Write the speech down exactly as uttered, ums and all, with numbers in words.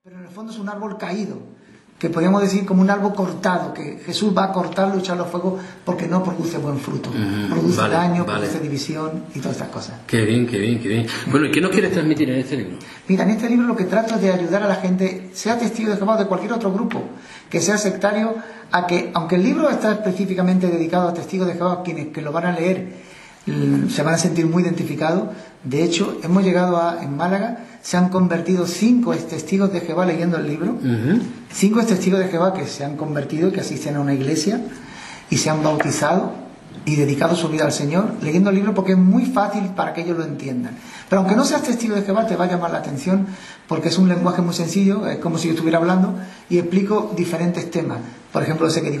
Pero en el fondo es un árbol caído, que podríamos decir como un árbol cortado, que Jesús va a cortarlo y echarlo a fuego porque no produce buen fruto. Uh-huh. Produce vale, daño, vale. produce división y todas estas cosas. Qué bien, qué bien, qué bien. Bueno, ¿y qué nos quieres transmitir en este libro? Mira, en este libro lo que trato es de ayudar a la gente, sea testigo de Jehová o de cualquier otro grupo, que sea sectario, a que, aunque el libro está específicamente dedicado a testigos de Jehová, quienes que lo van a leer se van a sentir muy identificados. De hecho, hemos llegado a, en Málaga, se han convertido cinco testigos de Jehová leyendo el libro. Uh-huh. Cinco testigos de Jehová que se han convertido y que asisten a una iglesia y se han bautizado y dedicado su vida al Señor leyendo el libro, porque es muy fácil para que ellos lo entiendan. Pero aunque no seas testigo de Jehová, te va a llamar la atención porque es un lenguaje muy sencillo, es como si yo estuviera hablando y explico diferentes temas. Por ejemplo, ese que digo